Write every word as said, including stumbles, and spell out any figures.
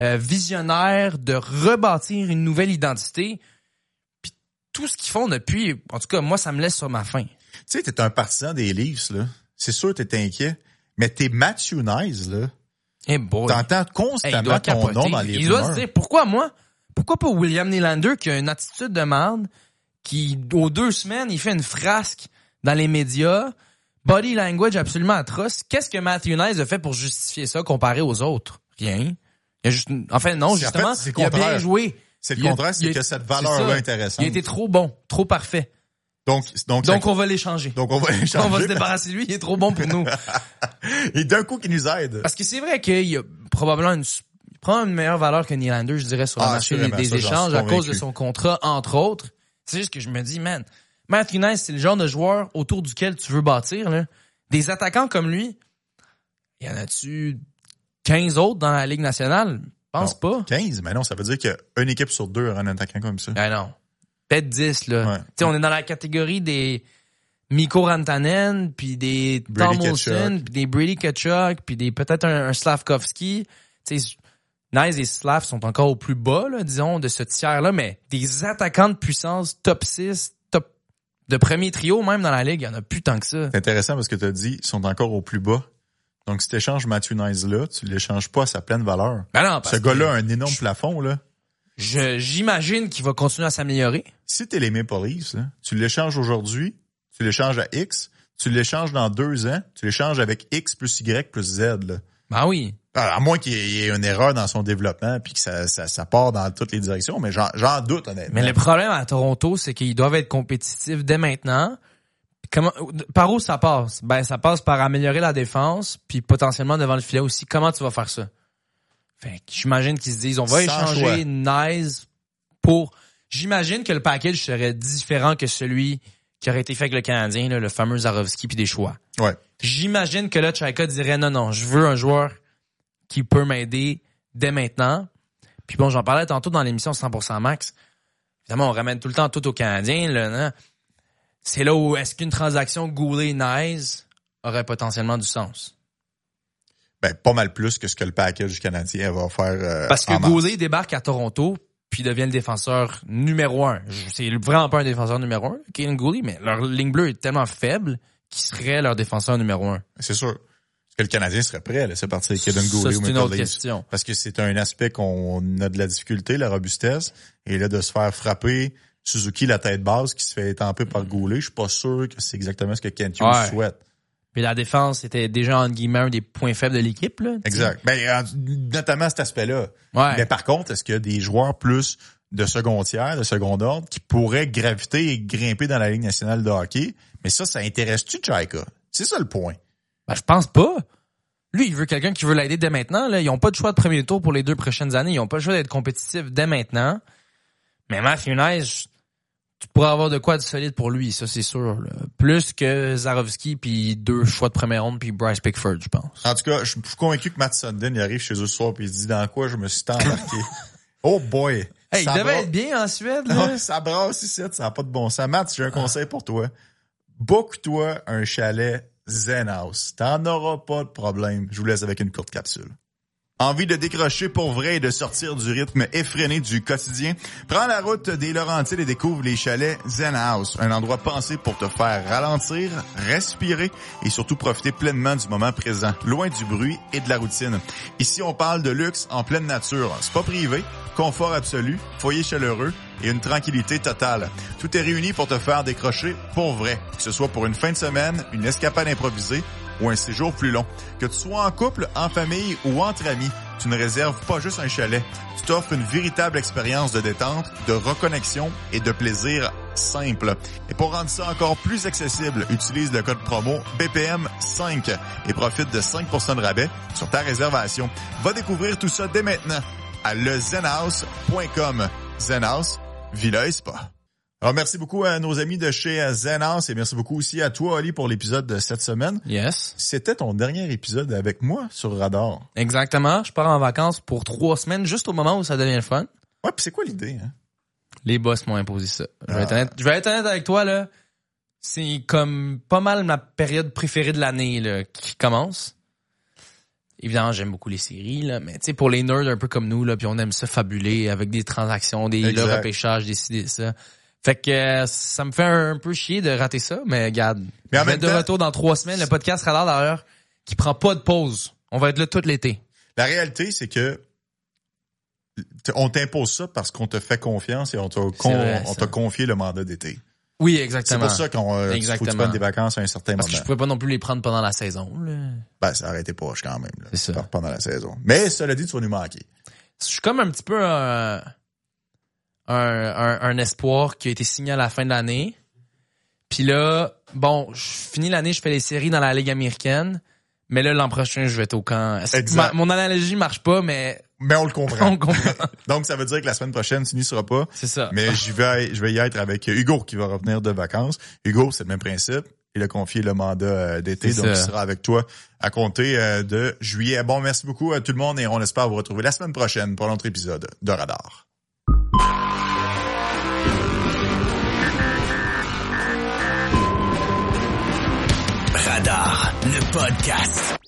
euh, visionnaire de rebâtir une nouvelle identité. Puis tout ce qu'ils font depuis, en tout cas, moi, ça me laisse sur ma faim. Tu sais, t'es un partisan des Leafs, là. C'est sûr, t'es inquiet. Mais t'es Matthew Nice, là. Hey boy. T'entends constamment hey, ton nom dans les Il rumeurs. doit se dire, pourquoi moi? Pourquoi pas William Nylander qui a une attitude de merde, qui, aux deux semaines, il fait une frasque dans les médias, body language absolument atroce. Qu'est-ce que Matthew Nice a fait pour justifier ça comparé aux autres? Rien. Il a juste, enfin, non, c'est, justement, en fait, il a bien joué. C'est le il contraire, a, c'est a, que cette valeur-là intéressante. Il a été trop bon, trop parfait. Donc, donc, donc ça... on va l'échanger. Donc, on va l'échanger. On va se débarrasser de lui, il est trop bon pour nous. Et d'un coup, qu'il nous aide. Parce que c'est vrai qu'il y a probablement une, il prend une meilleure valeur que Nylander, je dirais, sur le ah, marché des, des ça, échanges à cause de son contrat, entre autres. C'est juste que je me dis, man, Matthew Nice, c'est le genre de joueur autour duquel tu veux bâtir, là. Des attaquants comme lui, y en a-tu quinze autres dans la Ligue nationale? Je pense non, pas. quinze? Mais non, ça veut dire qu'une équipe sur deux aura un attaquant comme ça. Ben non. Peut-être dix, là. Ouais. Tu sais, on est dans la catégorie des Mikko Rantanen, puis des Brady Tom Wilson, puis des Brady Tkachuk, puis des peut-être un, un Slavkovski. Tu sais, Nice et Slav sont encore au plus bas, là, disons, de ce tiers-là, mais des attaquants de puissance top six, top de premier trio même dans la Ligue, il y en a plus tant que ça. C'est intéressant parce que tu as dit ils sont encore au plus bas. Donc, si tu échanges Matthew Nice là, tu l'échanges pas à sa pleine valeur. Ben non, parce ce gars-là a un que énorme je, plafond, là. Je, j'imagine qu'il va continuer à s'améliorer. Si t'es les Maple Leafs, là, tu l'échanges aujourd'hui, tu l'échanges à X, tu l'échanges dans deux ans, tu l'échanges avec X plus Y plus Z, là. Ben oui. Alors, à moins qu'il y ait une erreur dans son développement puis que ça, ça, ça part dans toutes les directions, mais j'en, j'en doute, honnêtement. Mais le problème à Toronto, c'est qu'ils doivent être compétitifs dès maintenant. Comment, par où ça passe? Ben, ça passe par améliorer la défense, puis potentiellement devant le filet aussi. Comment tu vas faire ça? Fait que j'imagine qu'ils se disent, on va Sans échanger choix. Nice pour... J'imagine que le package serait différent que celui qui aurait été fait avec le Canadien, là, le fameux Zarovski puis des choix. Ouais. J'imagine que là, Tchaïka dirait, non, non, je veux un joueur qui peut m'aider dès maintenant. Puis bon, j'en parlais tantôt dans l'émission cent pour cent Max. Évidemment, on ramène tout le temps tout au Canadien, là, non? C'est là où est-ce qu'une transaction Goulet-Nice aurait potentiellement du sens? Ben, pas mal plus que ce que le package canadien va faire. Euh, Parce que en mars. Goulet débarque à Toronto, puis devient le défenseur numéro un. C'est vraiment pas un défenseur numéro un, Kaden Goulet, mais leur ligne bleue est tellement faible qu'il serait leur défenseur numéro un. C'est sûr. Est-ce que le Canadien serait prêt à laisser partir Kaden Goulet Ça, ou c'est une Maple autre Leafs? question. Parce que c'est un aspect qu'on a de la difficulté, la robustesse, et là, de se faire frapper Suzuki la tête basse qui se fait étamper par Goulet, je suis pas sûr que c'est exactement ce que Kent Hughes Ouais. souhaite. Puis la défense était déjà, entre guillemets, un des points faibles de l'équipe, là. Exact. Ben, en- notamment cet aspect-là. Ouais. Mais par contre, est-ce qu'il y a des joueurs plus de second tiers, de second ordre, qui pourraient graviter et grimper dans la Ligue nationale de hockey? Mais ça, ça intéresse-tu Tchaïka? C'est ça le point. Ben, je pense pas. Lui, il veut quelqu'un qui veut l'aider dès maintenant, là. Ils ont pas de choix de premier tour pour les deux prochaines années. Ils ont pas le choix d'être compétitifs dès maintenant. Mais Matthew Nice, tu pourrais avoir de quoi de solide pour lui, ça c'est sûr, là. Plus que Zarovski puis deux choix de première ronde puis Bryce Pickford, je pense. En tout cas, je suis convaincu que Matt Sundin, il arrive chez eux ce soir puis il se dit dans quoi je me suis tant embarqué. Oh boy! Hey, Ça il devait bra- être bien en Suède, là. Ah, ça brasse ici, ça n'a pas de bon sens. Matt, j'ai un conseil pour toi. Book-toi un chalet Zen House. T'en auras pas de problème. Je vous laisse avec une courte capsule. Envie de décrocher pour vrai et de sortir du rythme effréné du quotidien? Prends la route des Laurentides et découvre les chalets Zen House, un endroit pensé pour te faire ralentir, respirer et surtout profiter pleinement du moment présent, loin du bruit et de la routine. Ici, on parle de luxe en pleine nature. Spa privé, confort absolu, foyer chaleureux et une tranquillité totale. Tout est réuni pour te faire décrocher pour vrai, que ce soit pour une fin de semaine, une escapade improvisée ou un séjour plus long. Que tu sois en couple, en famille ou entre amis, tu ne réserves pas juste un chalet. Tu t'offres une véritable expérience de détente, de reconnexion et de plaisir simple. Et pour rendre ça encore plus accessible, utilise le code promo B P M cinq et profite de cinq pour cent de rabais sur ta réservation. Va découvrir tout ça dès maintenant à le zen house point com. Zen House, Villa et Spa. Alors, merci beaucoup à nos amis de chez Zen House et merci beaucoup aussi à toi, Oli, pour l'épisode de cette semaine. Yes. C'était ton dernier épisode avec moi sur Radar. Exactement. Je pars en vacances pour trois semaines, juste au moment où ça devient le fun. Ouais, puis c'est quoi l'idée, hein? Les boss m'ont imposé ça. Je vais, Ah. être honnête, je vais être honnête avec toi, là. C'est comme pas mal ma période préférée de l'année, là, qui commence. évidemment, j'aime beaucoup les séries, là, mais tu sais, pour les nerds un peu comme nous, là, puis on aime ça fabuler avec des transactions, des Exact. le repêchage, des ci, des ça. Fait que euh, ça me fait un peu chier de rater ça, mais regarde, Mais en je vais même être de temps- retour dans trois semaines. Le podcast sera là d'ailleurs, qui prend pas de pause. On va être là tout l'été. La réalité, c'est que t- on t'impose ça parce qu'on te fait confiance et on t'a con- vrai, on ça. t'a confié le mandat d'été. Oui, C'est exactement. pour ça qu'on euh, faut que tu Exactement. prennes des vacances à un certain Parce que moment. je pouvais pas non plus les prendre pendant la saison, là. Ben, ça arrêtait pas quand même. Là, C'est ça. Pendant la saison. Mais cela dit, tu vas nous manquer. Je suis comme un petit peu un, un, un, un espoir qui a été signé à la fin de l'année. Puis là, bon, je finis l'année, je fais les séries dans la Ligue américaine. Mais là, l'an prochain, je vais être au camp. Exact. Ma- mon analogie marche pas, mais Mais on le comprend. on comprend. Donc, ça veut dire que la semaine prochaine, tu n'y seras pas. C'est ça. Mais je vais, je vais y être avec Hugo qui va revenir de vacances. Hugo, c'est le même principe. Il a confié le mandat euh, d'été, C'est donc ça. il sera avec toi à compter euh, de juillet. Bon, merci beaucoup à tout le monde et on espère vous retrouver la semaine prochaine pour notre épisode de Radar. Radar, le podcast.